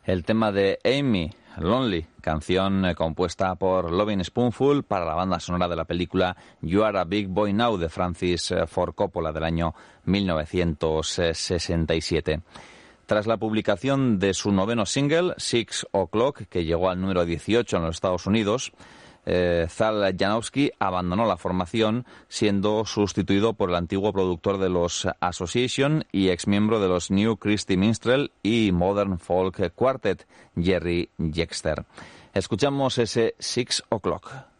el tema de Amy, Lonely, canción compuesta por Lovin' Spoonful para la banda sonora de la película You Are a Big Boy Now de Francis Ford Coppola del año 1967. Tras la publicación de su noveno single, 6 O'Clock, que llegó al número 18 en los Estados Unidos, Zal Janowski abandonó la formación, siendo sustituido por el antiguo productor de los Association y exmiembro de los New Christy Minstrel y Modern Folk Quartet, Jerry Jexter. Escuchamos ese 6 O'Clock.